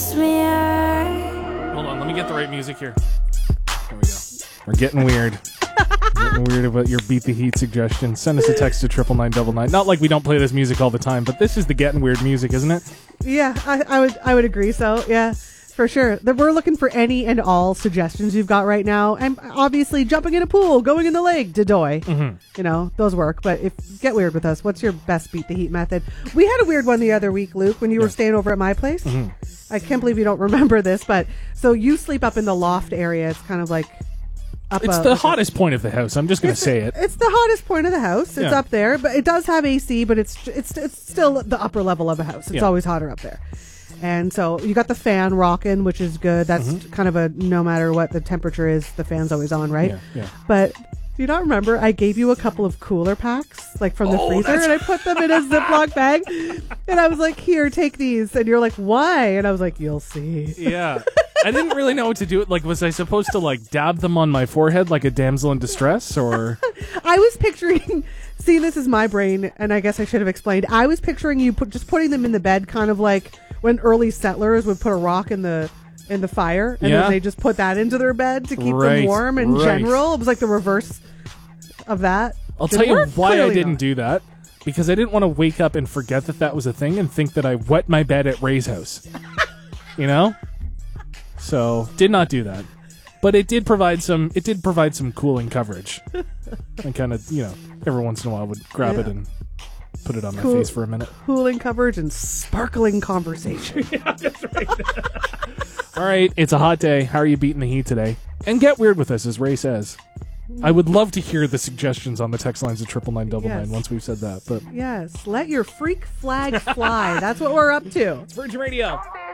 Hold on, let me get the right music here. There we go. We're getting weird. Getting weird about your Beat the Heat suggestion. Send us a text to 99999. Not like we don't play this music all the time, but this is the getting weird music, isn't it? Yeah, I would agree. So yeah, for sure. That we're looking for any and all suggestions you've got right now. And obviously jumping in a pool, going in the lake, Dedoy. Mm-hmm. You know, those work. But if get weird with us, what's your best Beat the Heat method? We had a weird one the other week, Luke, when you were staying over at my place. Mm-hmm. I can't believe you don't remember this, but so you sleep up in the loft area. It's kind of like It's the hottest point of the house. I'm just going to say it. It's the hottest point of the house. It's Yeah. up there, but it does have AC, but it's still the upper level of a house. It's Yeah. always hotter up there. And so you got the fan rocking, which is good. That's kind of a no matter what the temperature is, the fan's always on, right? Yeah. But do you not remember I gave you a couple of cooler packs, like from the freezer, and I put them in a Ziploc bag, and I was like, "Here, take these," and you're like, "Why?" And I was like, "You'll see." Yeah. I didn't really know what to do. Like, was I supposed to, like, dab them on my forehead like a damsel in distress, or... I was picturing... See, this is my brain, and I guess I should have explained. I was picturing you just putting them in the bed, kind of like when early settlers would put a rock in the fire, and then they just put that into their bed to keep them warm in general. It was like the reverse of that. I'll tell you why I didn't do that. Because I didn't want to wake up and forget that was a thing and think that I wet my bed at Ray's house. You know? So, did not do that. But it did provide some cooling coverage. And kind of, you know, every once in a while would grab it and put it on my face for a minute. Cooling coverage and sparkling conversation. Yeah, that's right. All right, it's a hot day. How are you beating the heat today? And get weird with us, as Ray says. I would love to hear the suggestions on the text lines at 99999 once we've said that. But yes, let your freak flag fly. That's what we're up to. It's Virgin Radio.